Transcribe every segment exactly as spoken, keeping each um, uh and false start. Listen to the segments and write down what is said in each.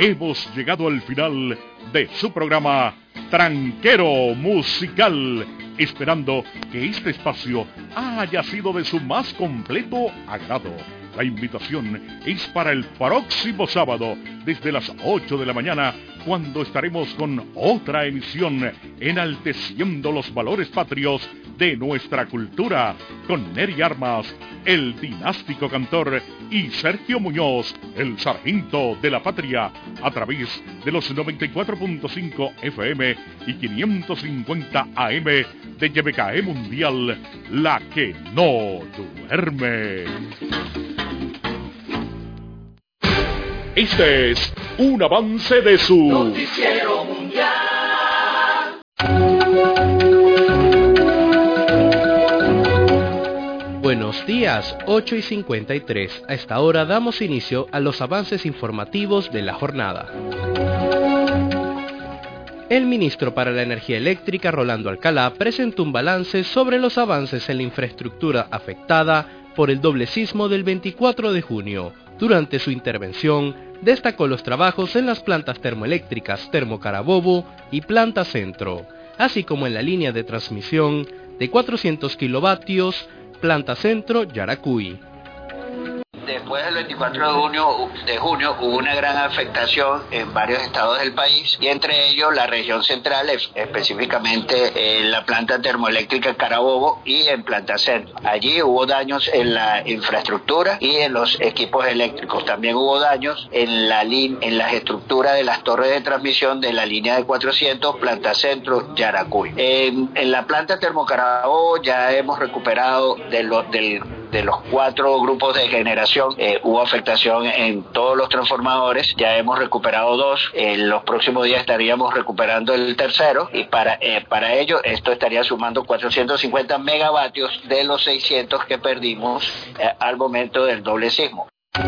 hemos llegado al final de su programa Tranquero Musical, esperando que este espacio haya sido de su más completo agrado. La invitación es para el próximo sábado, desde las ocho de la mañana, cuando estaremos con otra emisión enalteciendo los valores patrios de nuestra cultura, con Neri Armas, el dinástico cantor, y Sergio Muñoz, el sargento de la patria, a través de los noventa y cuatro punto cinco F M y quinientos cincuenta A M de Y B K E Mundial, la que no duerme. Este es un avance de su Noticiero Mundial. Buenos días, ocho y cincuenta y tres. A esta hora damos inicio a los avances informativos de la jornada. El ministro para la Energía Eléctrica, Rolando Alcalá, presentó un balance sobre los avances en la infraestructura afectada por el doble sismo del veinticuatro de junio. Durante su intervención, destacó los trabajos en las plantas termoeléctricas Termo Carabobo y Planta Centro, así como en la línea de transmisión de cuatrocientos kilovatios Planta Centro Yaracuy. Después del veinticuatro de junio, de junio hubo una gran afectación en varios estados del país, y entre ellos la región central, específicamente en la planta termoeléctrica Carabobo y en Planta Centro. Allí hubo daños en la infraestructura y en los equipos eléctricos. También hubo daños en la lin- en las estructuras de las torres de transmisión de la línea de cuatrocientos Planta Centro Yaracuy. En, en la planta Termocarabobo ya hemos recuperado de lo, del de los cuatro grupos de generación, eh, hubo afectación en todos los transformadores, ya hemos recuperado dos, en los próximos días estaríamos recuperando el tercero, y para, eh, para ello esto estaría sumando cuatrocientos cincuenta megavatios de los seiscientos que perdimos eh, al momento del doble sismo.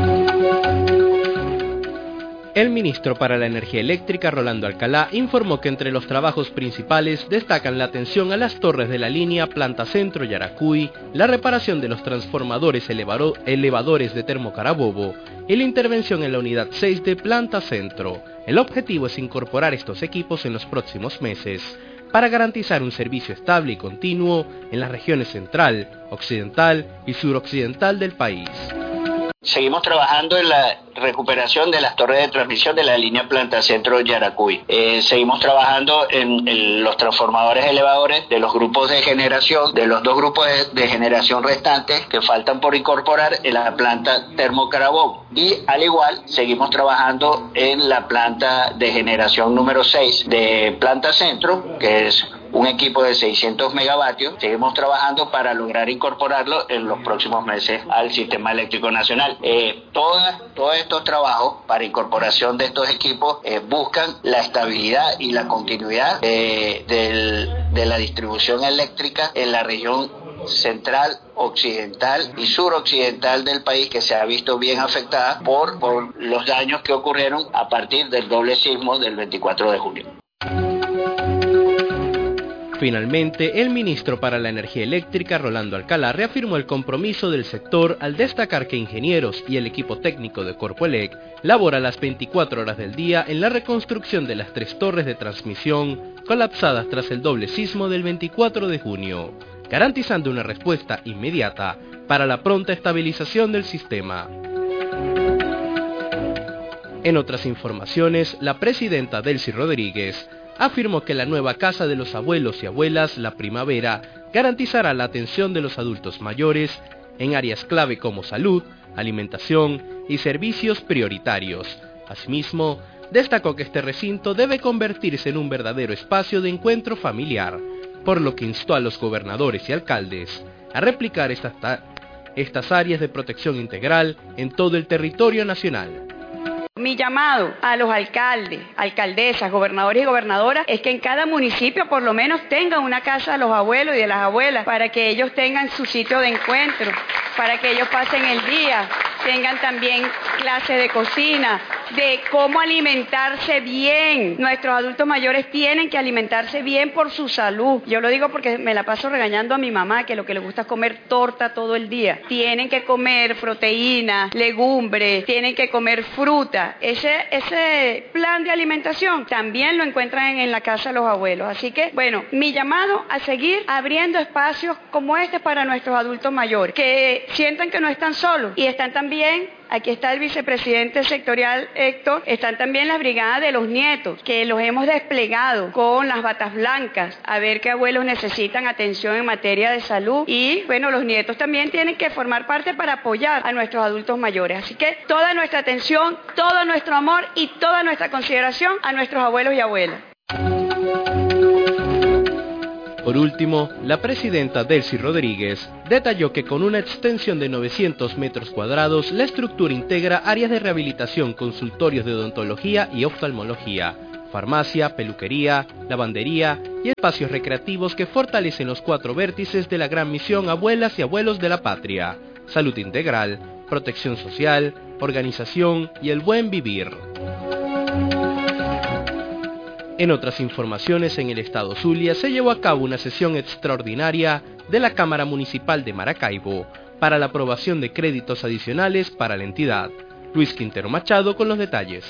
El ministro para la Energía Eléctrica, Rolando Alcalá, informó que entre los trabajos principales destacan la atención a las torres de la línea Planta Centro Yaracuy, la reparación de los transformadores elevaro- elevadores de Termo Carabobo y la intervención en la unidad seis de Planta Centro. El objetivo es incorporar estos equipos en los próximos meses para garantizar un servicio estable y continuo en las regiones central, occidental y suroccidental del país. Seguimos trabajando en la recuperación de las torres de transmisión de la línea Planta Centro Yaracuy. Eh, seguimos trabajando en, en los transformadores elevadores de los grupos de generación, de los dos grupos de, de generación restantes que faltan por incorporar en la planta Termo Carabobo. Y al igual, seguimos trabajando en la planta de generación número seis de Planta Centro, que es un equipo de seiscientos megavatios. Seguimos trabajando para lograr incorporarlo en los próximos meses al sistema eléctrico nacional. Eh, todas, todos estos trabajos para incorporación de estos equipos eh, buscan la estabilidad y la continuidad eh, del, de la distribución eléctrica en la región central, occidental y suroccidental del país, que se ha visto bien afectada por, por los daños que ocurrieron a partir del doble sismo del veinticuatro de junio. Finalmente, el ministro para la Energía Eléctrica, Rolando Alcalá, reafirmó el compromiso del sector al destacar que ingenieros y el equipo técnico de Corpoelec labora las veinticuatro horas del día en la reconstrucción de las tres torres de transmisión colapsadas tras el doble sismo del veinticuatro de junio, garantizando una respuesta inmediata para la pronta estabilización del sistema. En otras informaciones, la presidenta Delcy Rodríguez afirmó que la nueva Casa de los Abuelos y Abuelas La Primavera garantizará la atención de los adultos mayores en áreas clave como salud, alimentación y servicios prioritarios. Asimismo, destacó que este recinto debe convertirse en un verdadero espacio de encuentro familiar, por lo que instó a los gobernadores y alcaldes a replicar estas, ta- estas áreas de protección integral en todo el territorio nacional. Mi llamado a los alcaldes, alcaldesas, gobernadores y gobernadoras es que en cada municipio por lo menos tengan una casa de los abuelos y de las abuelas para que ellos tengan su sitio de encuentro, para que ellos pasen el día, tengan también clases de cocina, de cómo alimentarse bien. Nuestros adultos mayores tienen que alimentarse bien por su salud. Yo lo digo porque me la paso regañando a mi mamá que lo que le gusta es comer torta todo el día. Tienen que comer proteínas, legumbres, tienen que comer fruta. Ese, ese plan de alimentación también lo encuentran en la casa de los abuelos. Así que, bueno, mi llamado a seguir abriendo espacios como este para nuestros adultos mayores, que sientan que no están solos y están también, aquí está el vicepresidente sectorial Héctor, están también las brigadas de los nietos, que los hemos desplegado con las batas blancas, a ver qué abuelos necesitan atención en materia de salud y, bueno, los nietos también tienen que formar parte para apoyar a nuestros adultos mayores. Así que toda nuestra atención, todo nuestro amor y toda nuestra consideración a nuestros abuelos y abuelas. Por último, la presidenta Delcy Rodríguez detalló que con una extensión de novecientos metros cuadrados, la estructura integra áreas de rehabilitación, consultorios de odontología y oftalmología, farmacia, peluquería, lavandería y espacios recreativos que fortalecen los cuatro vértices de la gran misión Abuelas y Abuelos de la Patria: salud integral, protección social, organización y el buen vivir. En otras informaciones, en el estado Zulia se llevó a cabo una sesión extraordinaria de la Cámara Municipal de Maracaibo para la aprobación de créditos adicionales para la entidad. Luis Quintero Machado con los detalles.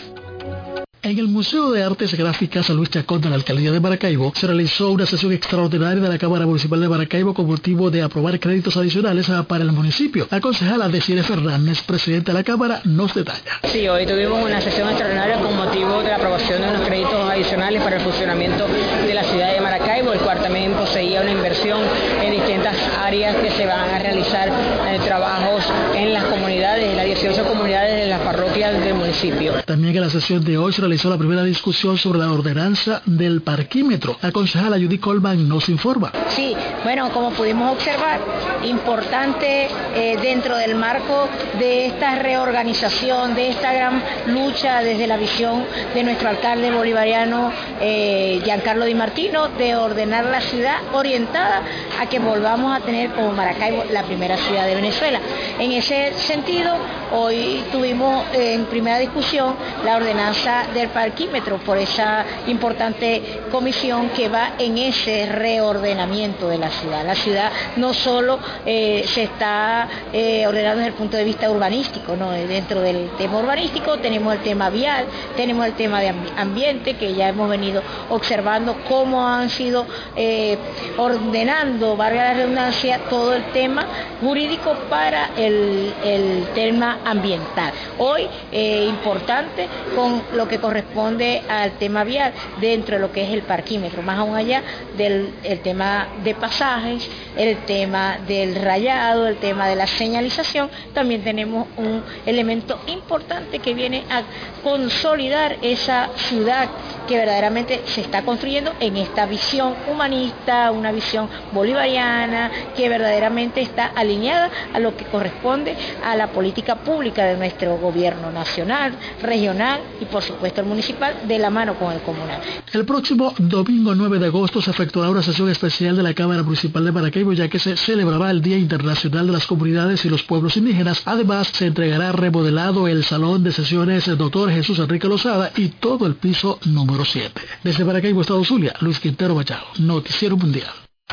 En el Museo de Artes Gráficas Luis Chacón de la Alcaldía de Maracaibo se realizó una sesión extraordinaria de la Cámara Municipal de Maracaibo con motivo de aprobar créditos adicionales para el municipio. La concejala Desiree Fernández, presidenta de la Cámara, nos detalla. Sí, hoy tuvimos una sesión extraordinaria con motivo de la aprobación de unos créditos adicionales para el funcionamiento de la ciudad de Maracaibo, el cual también poseía una inversión en distintas áreas que se van a realizar eh, trabajos en las comunidades, en las dieciocho comunidades de las parroquias del municipio. También en la sesión de hoy se realizó la primera discusión sobre la ordenanza del parquímetro. La concejala Judy Colman nos informa. Sí, bueno, como pudimos observar, importante eh, dentro del marco de esta reorganización, de esta gran lucha desde la visión de nuestro alcalde bolivariano eh, Giancarlo Di Martino, de ordenar la ciudad orientada a que volvamos a tener como Maracaibo la primera ciudad de Venezuela. En ese sentido, hoy tuvimos eh, en primera discusión la ordenanza del parquímetro por esa importante comisión que va en ese reordenamiento de la ciudad. La ciudad no solo eh, se está eh, ordenando desde el punto de vista urbanístico, ¿no? Dentro del tema urbanístico tenemos el tema vial, tenemos el tema de ambiente, que ya hemos venido observando cómo han sido eh, ordenando, valga la redundancia, todo el tema jurídico para el, el tema ambiental. Hoy, eh, importante con lo que corresponde al tema vial dentro de lo que es el parquímetro, más aún allá del el tema de pasajes, el tema del rayado, el tema de la señalización. También tenemos un elemento importante que viene a consolidar esa ciudad que verdaderamente se está construyendo en esta visión humanista, una visión bolivariana que verdaderamente está alineada a lo que corresponde a la política pública de nuestro gobierno nacional, regional y por supuesto el municipal, de la mano con el comunal. El próximo domingo nueve de agosto se efectuará una sesión especial de la Cámara Municipal de Maracaibo, ya que se celebrará el Día Internacional de las Comunidades y los Pueblos Indígenas. Además, se entregará remodelado el Salón de Sesiones Doctor Jesús Enrique Lozada y todo el piso número siete. Desde Maracaibo, Estado Zulia, Luis Quintero Machado, Noticiero Mundial.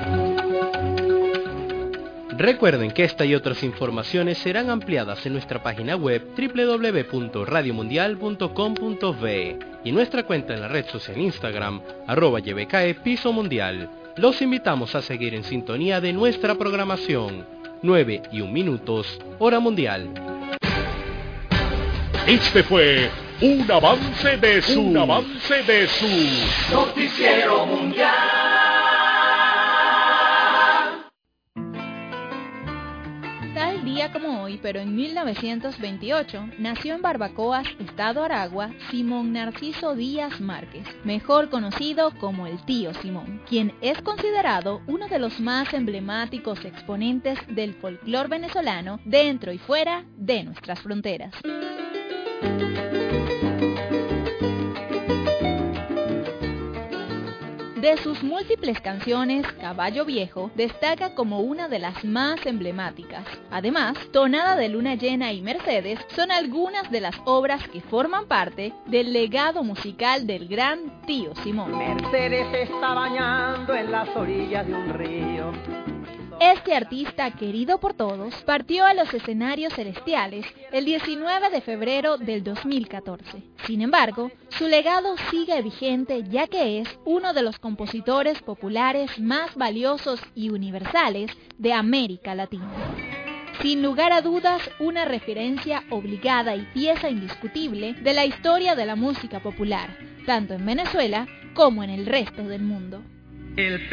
Recuerden que esta y otras informaciones serán ampliadas en nuestra página web doble u doble u doble u punto radio mundial punto com punto ve y nuestra cuenta en la red social Instagram, arroba Y B K E Piso Mundial. Los invitamos a seguir en sintonía de nuestra programación. nueve y un minutos, hora mundial. Este fue un avance de su, un avance de su Noticiero Mundial. Tal día como hoy, pero en mil novecientos veintiocho, nació en Barbacoas, Estado Aragua, Simón Narciso Díaz Márquez, mejor conocido como el Tío Simón, quien es considerado uno de los más emblemáticos exponentes del folclore venezolano dentro y fuera de nuestras fronteras. De sus múltiples canciones, Caballo Viejo destaca como una de las más emblemáticas. Además, Tonada de Luna Llena y Mercedes son algunas de las obras que forman parte del legado musical del gran Tío Simón. Mercedes se está bañando en las orillas de un río. Este artista, querido por todos, partió a los escenarios celestiales el diecinueve de febrero del dos mil catorce. Sin embargo, su legado sigue vigente ya que es uno de los compositores populares más valiosos y universales de América Latina. Sin lugar a dudas, una referencia obligada y pieza indiscutible de la historia de la música popular, tanto en Venezuela como en el resto del mundo. El